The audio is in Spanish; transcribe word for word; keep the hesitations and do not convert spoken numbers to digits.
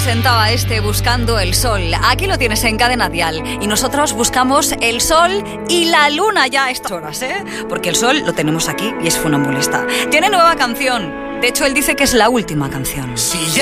presentaba este Buscando el Sol. Aquí lo tienes en Cadena Dial. Y nosotros buscamos el sol y la luna ya a estas horas, ¿eh? Porque el sol lo tenemos aquí y es funambulista. Tiene nueva canción. De hecho, él dice que es la última canción. Sí.